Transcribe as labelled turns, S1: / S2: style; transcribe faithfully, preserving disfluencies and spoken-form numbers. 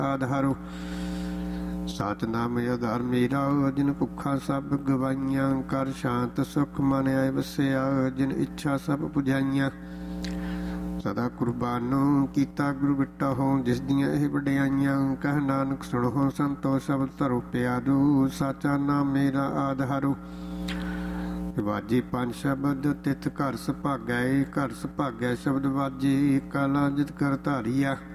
S1: ਆਧਾਰੋ। ਸਤਿਨਾਮ ਆਧਾਰ ਮੇਰਾ ਜਿਨ ਭੁੱਖਾ ਸਭ ਗਵਾਈਆਂ। ਕਰ ਸ਼ਾਂਤ ਸੁਖ ਮਨ ਆਏ ਵਸਿਆ ਜਿਨ ਇੱਛਾ ਸਭ ਪੁਜਾਈਆਂ। ਸਦਾ ਕੁਰਬਾਨੋ ਕੀਤਾ ਗੁਰੂ ਬਿਟਾ ਹੋ ਜਿਸ ਦੀਆਂ ਇਹ ਵਡਿਆਈਆਂ। ਕਹਿ ਨਾਨਕ ਸੁਣੋ ਸੰਤੋ ਸ਼ਬਦ ਧਰੋ ਪਿਆਰੂ। ਸਾਚਾ ਨਾਮ ਮੇਰਾ ਆਧਾਰੋ। ਵਾਜੇ ਪੰਜ ਸ਼ਬਦ ਤਿਥ ਘਰ ਸੁਭਾਗੈ। ਘਰ ਸੁਭਾਗੈ ਸ਼ਬਦ ਵਾਜੇ ਕਾਲਾ ਜਿਤ ਕਰ ਧਾਰੀਆ।